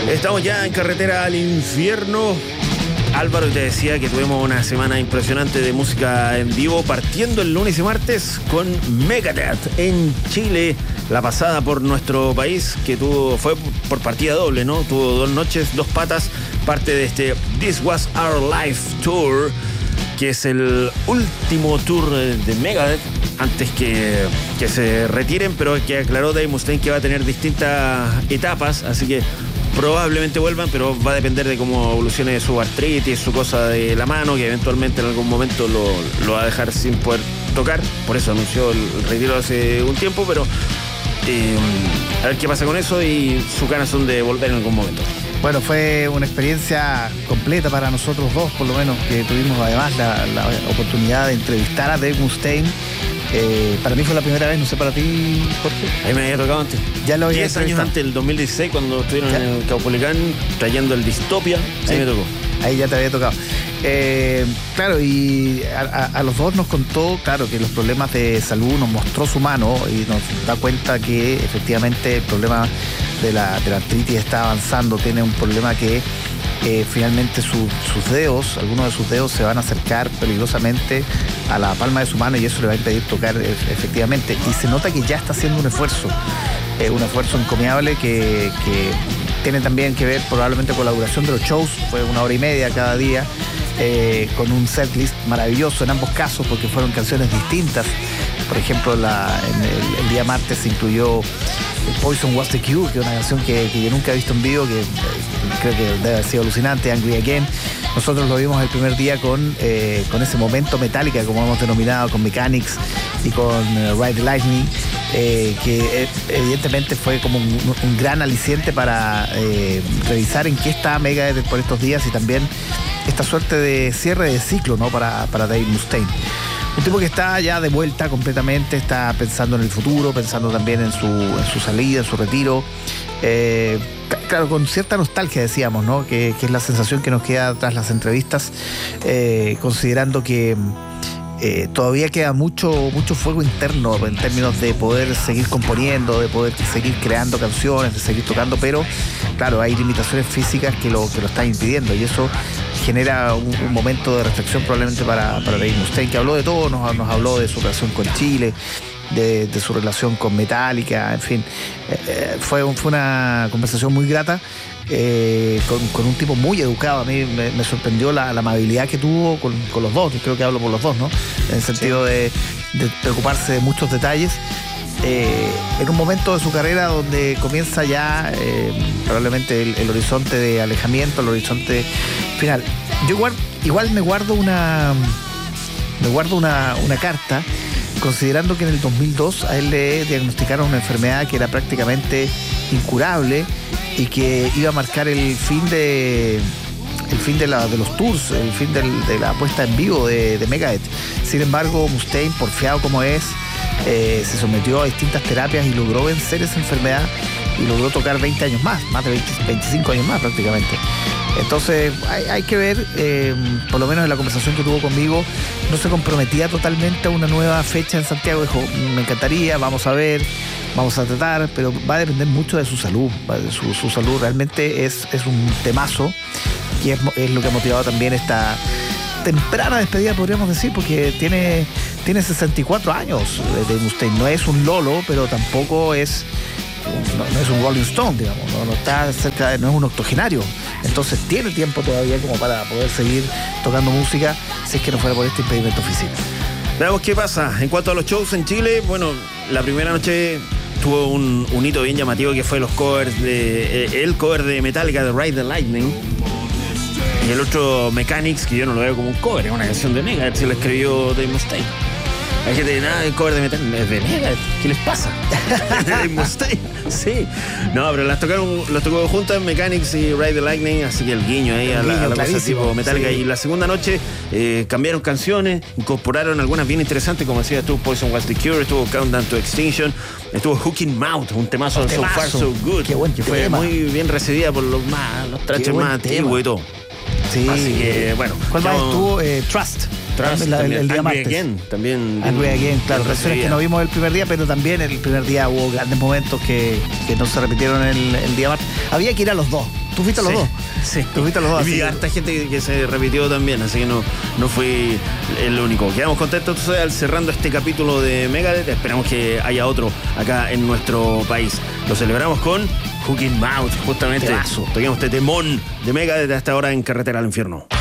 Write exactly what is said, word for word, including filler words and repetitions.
Estamos ya en carretera al infierno. Álvaro, te decía que tuvimos una semana impresionante de música en vivo, partiendo el lunes y martes con Megadeth en Chile. La pasada por nuestro país, que tuvo fue por partida doble, ¿no? Tuvo dos noches, dos patas, parte de este This Was Our Life Tour, que es el último tour de Megadeth antes que, que se retiren, pero que aclaró Dave Mustaine que va a tener distintas etapas, así que probablemente vuelvan, pero va a depender de cómo evolucione su artritis, su cosa de la mano, que eventualmente en algún momento lo, lo va a dejar sin poder tocar. Por eso anunció el retiro hace un tiempo, pero eh, a ver qué pasa con eso, y sus ganas son de volver en algún momento. Bueno, fue una experiencia completa para nosotros dos, por lo menos, que tuvimos además la, la oportunidad de entrevistar a Dave Mustaine. Eh, para mí fue la primera vez, no sé para ti, Jorge. Ahí me había tocado antes. Ya lo había diez años antes, el dos mil dieciséis, cuando estuvieron ya en el Caupolicán trayendo el Dystopia, sí ahí, me tocó. Ahí ya te había tocado. Eh, claro, y a, a, a los dos nos contó, claro, que los problemas de salud, nos mostró su mano y nos da cuenta que efectivamente el problema de la, de la artritis está avanzando. Tiene un problema que Eh, finalmente su, sus dedos, algunos de sus dedos se van a acercar peligrosamente a la palma de su mano, y eso le va a impedir tocar e- efectivamente. Y se nota que ya está haciendo un esfuerzo, eh, un esfuerzo encomiable que, que tiene también que ver probablemente con la duración de los shows. Fue una hora y media cada día, eh, con un setlist maravilloso en ambos casos, porque fueron canciones distintas. Por ejemplo, la, en el, el día martes se incluyó Poison Was the Cure, que es una canción que, que yo nunca he visto en vivo, que eh, creo que debe haber sido alucinante. Angry Again. Nosotros lo vimos el primer día con, eh, con ese momento Metallica, como hemos denominado, con Mechanics y con eh, Ride the Lightning, eh, que eh, evidentemente fue como un, un gran aliciente para eh, revisar en qué está Megadeth por estos días, y también esta suerte de cierre de ciclo, ¿no? para, para Dave Mustaine. Un tipo que está ya de vuelta completamente, está pensando en el futuro, pensando también en su, en su salida, en su retiro. Eh, claro, con cierta nostalgia, decíamos, ¿no? Que, que es la sensación que nos queda tras las entrevistas, eh, considerando que eh, todavía queda mucho, mucho fuego interno en términos de poder seguir componiendo, de poder seguir creando canciones, de seguir tocando, pero claro, hay limitaciones físicas que lo, que lo están impidiendo, y eso genera un, un momento de reflexión probablemente para, para Dave Mustaine, que habló de todo, nos, nos habló de su relación con Chile, de, de su relación con Metallica, en fin. Eh, fue, fue una conversación muy grata, eh, con, con un tipo muy educado. A mí me, me sorprendió la, la amabilidad que tuvo con, con los dos. Yo creo que hablo por los dos, ¿no? En el sentido sí. de, de preocuparse de muchos detalles. Eh, en un momento de su carrera donde comienza ya eh, probablemente el, el horizonte de alejamiento, el horizonte final. Yo igual, igual me guardo una me guardo una, una carta, considerando que en el dos mil dos a él le diagnosticaron una enfermedad que era prácticamente incurable y que iba a marcar el fin de el fin de, la, de los tours, el fin del, de la puesta en vivo de, de Megadeth. Sin embargo, Mustaine, porfiado como es, Eh, se sometió a distintas terapias y logró vencer esa enfermedad, y logró tocar veinte años más, más de veinte, veinticinco años más prácticamente. Entonces hay, hay que ver, eh, por lo menos en la conversación que tuvo conmigo, no se comprometía totalmente a una nueva fecha en Santiago. Dijo, me encantaría, vamos a ver, vamos a tratar, pero va a depender mucho de su salud. Su, su salud realmente es, es un temazo, y es, es lo que ha motivado también esta temprana despedida, podríamos decir, porque tiene, tiene sesenta y cuatro años de Mustaine. No es un lolo, pero tampoco es no, no es un Rolling Stone, digamos, no, no está cerca de, no es un octogenario. Entonces tiene tiempo todavía como para poder seguir tocando música, si es que no fuera por este impedimento físico. Veamos qué pasa. En cuanto a los shows en Chile, bueno, la primera noche tuvo un, un hito bien llamativo, que fue los covers de eh, el cover de Metallica de Ride the Lightning. Y el otro, Mechanics, que yo no lo veo como un cover, es una canción de Megadeth, se la escribió Dave Mustaine. Hay gente que nada, el cover de Metallica es de Megadeth, ¿qué les pasa? De Dave Mustaine, sí. No, pero las tocaron, las tocó juntas, Mechanics y Ride the Lightning, así que el guiño ahí el a la, guiño, a la cosa tipo Metallica. Sí. Y la segunda noche eh, cambiaron canciones, incorporaron algunas bien interesantes, como decía, estuvo Poison Was the Cure, estuvo Countdown to Extinction, estuvo Hooking Mouth, un temazo de So Far So Good, qué buen que tema. fue muy bien recibida por los más, los traches más antiguos y todo. Sí. Así que, bueno. ¿Cuál más estuvo? Eh, Trust. Trust la, también. el, el día Angry martes. Again, también. Angry Again, claro. Canciones que no vimos el primer día, pero también el primer día hubo grandes momentos que, que no se repitieron el, el día martes. Había que ir a los dos. tú fuiste a los sí, dos. Sí, tú fuiste a los dos. Y vi harta gente que, que se repitió también, así que no, no fui el único. Quedamos contentos entonces, cerrando este capítulo de Megadeth. Esperamos que haya otro acá en nuestro país. Lo celebramos con Hooking Mouth, justamente. Toquemos este temón de Megadeth hasta ahora en Carretera al Infierno.